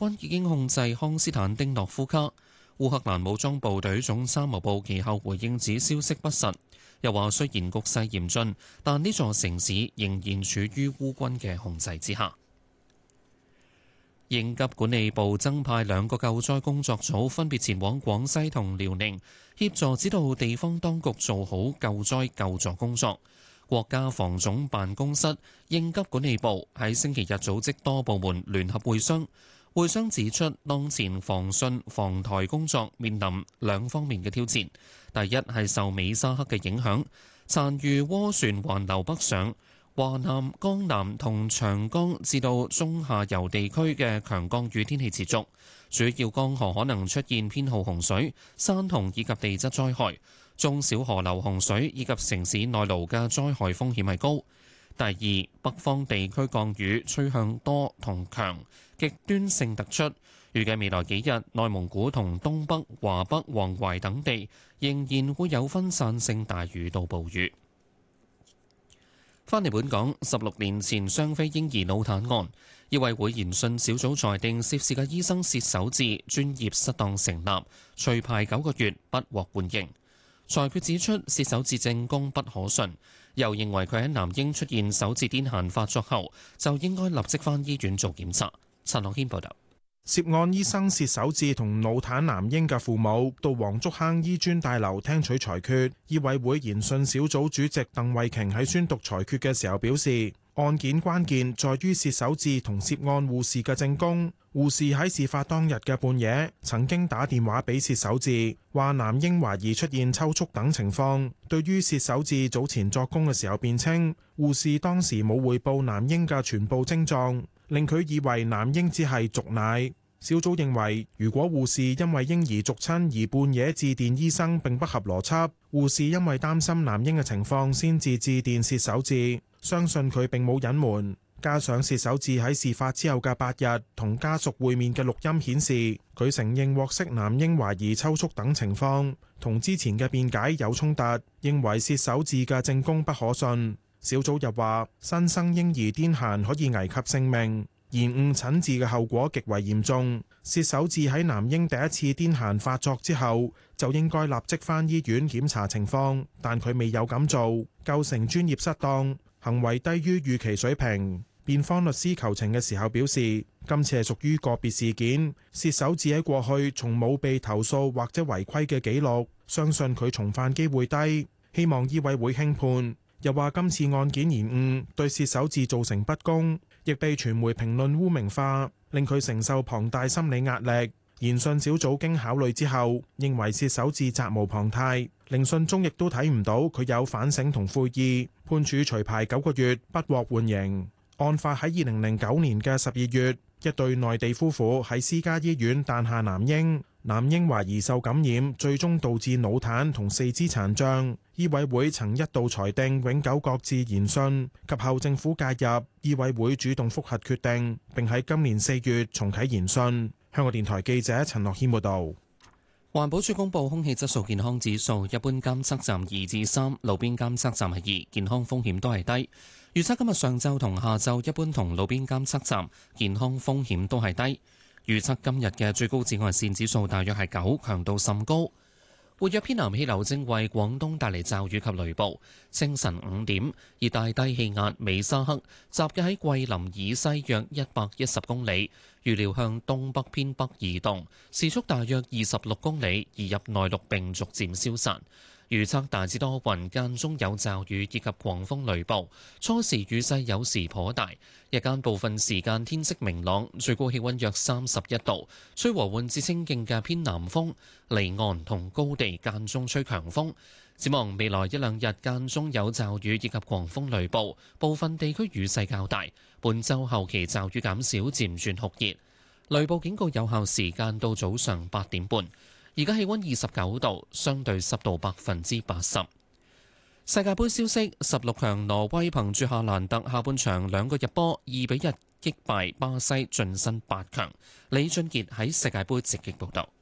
軍已經控制康斯坦丁諾夫卡。烏克蘭武裝部隊總參謀部其後回應指消息不實，又話雖然局勢嚴峻，但呢座城市仍然處於烏軍嘅控制之下。應急管理部增派2個救災工作組，分別前往廣西同遼寧，協助指導地方當局做好救災救助工作。國家防總辦公室應急管理部喺星期日組織多部門聯合會商，會商指出，當前防汛防台工作面臨2方面嘅挑戰。第一係受美沙克嘅影響，殘餘渦旋環流北上，華南、江南同長江至到中下游地區嘅強降雨天氣持續，主要江河可能出現編號洪水、山洪以及地質災害，中小河流洪水以及城市內澇嘅災害風險係高。第二，北方地區降雨趨向多同強，極端性突出。預計未來幾日，內蒙古同東北、華北、黃淮等地仍然會有分散性大雨到暴雨。翻嚟本港，16年前雙非嬰兒腦癱案，醫委會研訊小組裁定涉事嘅醫生薛守志專業失當成立，除牌9個月，不獲緩刑。裁決指出，薛守志證供不可信，又認為佢喺男嬰出現手指癲癇發作後，就應該立即返醫院做檢查。陳樂軒報導。 涉案醫生薛守志同腦癱男嬰嘅父母到黃竹坑醫專大樓聽取裁決。醫委會研訊小組主席鄧慧瓊喺宣讀裁決嘅時候表示，案件關鍵在於薛守志同涉案護士嘅證供。護士喺事發當日嘅半夜曾經打電話俾薛守志，話男嬰懷疑出現抽搐等情況。對於薛守志早前作供嘅時候辯稱，護士當時冇匯報男嬰嘅全部症狀，令佢以為男嬰只係續奶。小組認為，如果護士因為嬰兒續親而半夜致電醫生並不合邏輯，護士因為擔心男嬰嘅情況先至致電薛守志，相信佢並冇隱瞞。加上薛守志喺事發之後嘅8日同家屬會面嘅錄音顯示，佢承認獲悉男嬰懷疑抽搐等情況，同之前嘅辯解有衝突，認為薛守志嘅證供不可信。小組又話，新生嬰兒癲癇可以危及性命，延誤診治嘅後果極為嚴重。薛守志喺男嬰第一次癲癇發作之後，就應該立即返醫院檢查情況，但佢未有咁做，構成專業失當，行為低於預期水平。辯方律師求情嘅時候表示，今次係屬於個別事件，薛守志喺過去從冇被投訴或者違規嘅記錄，相信佢重犯機會低，希望醫委會輕判。又話今次案件延誤對薛守志造成不公，亦被傳媒評論污名化，令佢承受龐大心理壓力。研訊小組經考慮之後，認為薛守志責無旁貸，聆訊中亦都睇唔到佢有反省同悔意，判處除牌9個月，不獲緩刑。案發喺2009年嘅12月，一對內地夫婦喺私家醫院誕下男嬰，男嬰懷疑受感染，最終導致腦癱同四肢殘障。醫委會曾一度裁定永久擱置研訊，及後政府介入，醫委會主動覆核決定，並喺今年4月重啟研訊。香港電台記者陳樂軒報導。 環保署公布空氣質素健康指數，一般監測站2至3，路邊監測站係2，健康風險都係低。預測今日上晝同下晝一般同路邊監測站健康風險都係低。預測今日嘅最高紫外線指數大約係9，強度甚高。活躍偏南氣流正為廣東帶嚟驟雨及雷暴。清晨5點，熱帶低氣壓美沙克集結喺桂林以西約110公里，預料向東北偏北移動，時速大約26公里，移入內陸並逐漸消散。預測大致多雲，間中有驟雨以及狂風雷暴，初時雨勢有時頗大，日間部分時間天色明朗，最高氣溫約31度，吹和緩至清勁嘅偏南風，離岸同高地間中吹強風。展望未來1、2日間中有驟雨以及狂風雷暴，部分地區雨勢較大。本週後期驟雨減少，漸轉酷熱，雷暴警告有效時間到早上8點半。而家氣溫29度，相對濕度80%。世界盃消息：16強挪威憑住夏蘭特下半場2個入波，2-1擊敗巴西，晉身8強。李俊傑喺世界盃直擊報導。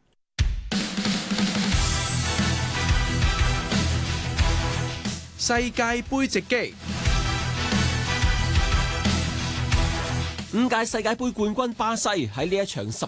世界盃直擊。5屆世界盃冠軍巴西喺呢一場